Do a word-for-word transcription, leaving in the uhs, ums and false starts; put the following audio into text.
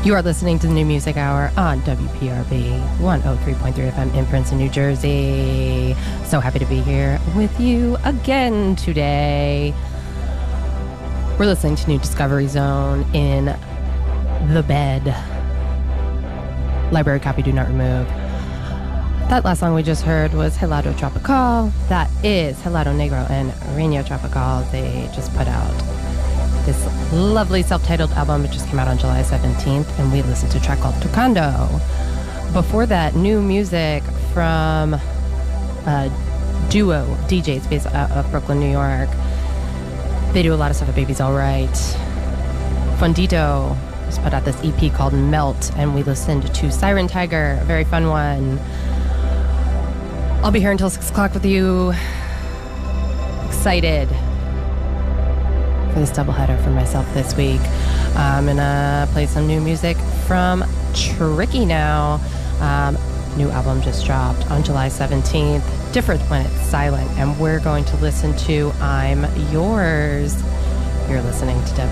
You are listening to the New Music Hour on W P R B one oh three point three F M in Princeton, New Jersey. So happy to be here with you again today. We're listening to New Discovery Zone in the bed. Library copy, do not remove. That last song we just heard was Helado Tropical. That is Helado Negro and Reino Tropical. They just put out this lovely self-titled album. It just came out on July seventeenth, and we listened to a track called Tocando. Before that, new music from a duo D Js based out of Brooklyn, New York. They do a lot of stuff at Baby's Alright. Fundito just put out this E P called Melt, and we listened to Siren Tiger, a very fun one. I'll be here until six o'clock with you. Excited for this doubleheader for myself this week. I'm gonna play some new music from Tricky now. Um, new album just dropped on July seventeenth. Different when it's silent, and we're going to listen to I'm Yours. You're listening to